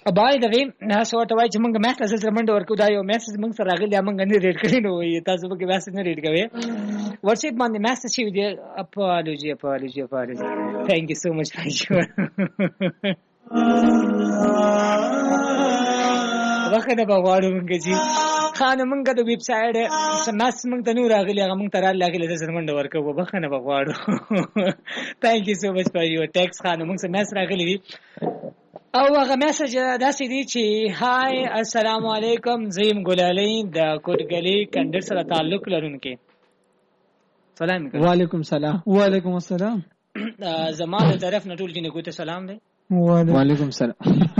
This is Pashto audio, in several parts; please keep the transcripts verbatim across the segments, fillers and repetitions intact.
بای د ویم نه سوټ وای چې موږ میسج سره منډه ورکو دا یو میسج موږ سره راغلی موږ نه ریډ کړی نو تاسو به کې میسج نه ریډ کوي واتساپ باندې میسج شي دی اپالوجي اپالوجي اپالوجي ثانک یو سو مچ ثانک یو وخت به غواړو موږ چې خانه موږ د ویب سټ سماس موږ ته نور راغلی هغه موږ ته راغلی د سره منډه ورکو بخنه به غواړو ثانک یو سو مچ فار یور ټیکس خانه موږ سماس راغلی وی او هغه میسج داسې دی چې هاي السلام علیکم زیم ګلالي د کوټګلي کندر سره تعلق لرونکي سلام وعلیکم السلام وعلیکم السلام زماده طرف نه ټول جنګو ته سلام دی وعلیکم السلام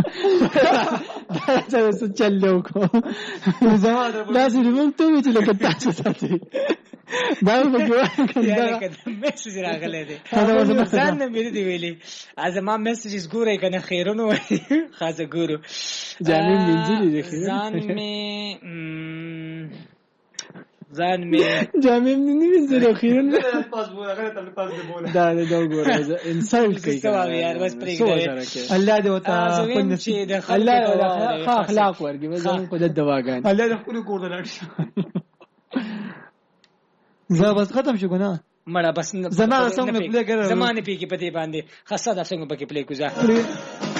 دا څه چلو کو زماده لازم موږ ته چې لکه تاسو ساتي دا به ګوره دا میسج راغلی دی ځان نه مې دی ویلي از ما میسجز ګورې کنه خیرونو خاصه ګورو جامې منځلې دي ځان مې ځان مې جامې منځلې خیرونو پاس بوله غره ته پاس دی بوله دا دا ګوره انسان کوي یار بس پرېږده الله دې وتا الله اخلاق ورګي زموږ په دواګان الله دې خپل کور ته لاړ شي زه بس ختم شو کنه مړه بس زمانه څنګه پلی کړو زمانه پی کې پتی باندې خاصه د څنګه پکې پلی کوزا